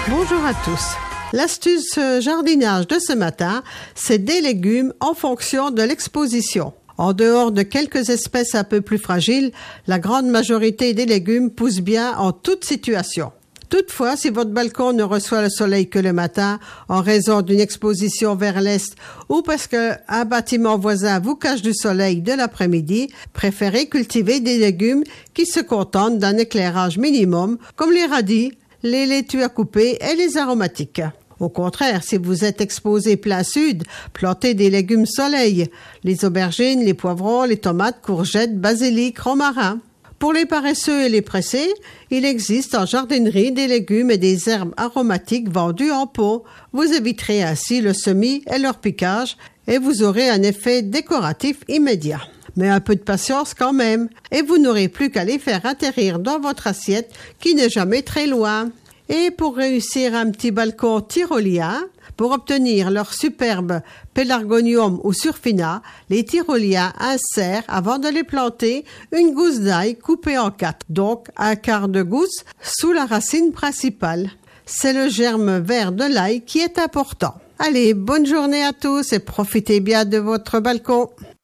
Bonjour à tous. L'astuce jardinage de ce matin, c'est des légumes en fonction de l'exposition. En dehors de quelques espèces un peu plus fragiles, la grande majorité des légumes poussent bien en toute situation. Toutefois, si votre balcon ne reçoit le soleil que le matin en raison d'une exposition vers l'est ou parce qu'un bâtiment voisin vous cache du soleil de l'après-midi, préférez cultiver des légumes qui se contentent d'un éclairage minimum comme les radis, les laitues à couper et les aromatiques. Au contraire, si vous êtes exposé plein sud, plantez des légumes soleil, les aubergines, les poivrons, les tomates, courgettes, basilic, romarin. Pour les paresseux et les pressés, il existe en jardinerie des légumes et des herbes aromatiques vendus en pot. Vous éviterez ainsi le semis et leur piquage et vous aurez un effet décoratif immédiat. Mais un peu de patience quand même, et vous n'aurez plus qu'à les faire atterrir dans votre assiette qui n'est jamais très loin. Et pour réussir un petit balcon tyrolien, pour obtenir leur superbe pélargonium ou surfina, les tyroliens insèrent, avant de les planter, une gousse d'ail coupée en 4, donc un quart de gousse sous la racine principale. C'est le germe vert de l'ail qui est important. Allez, bonne journée à tous et profitez bien de votre balcon.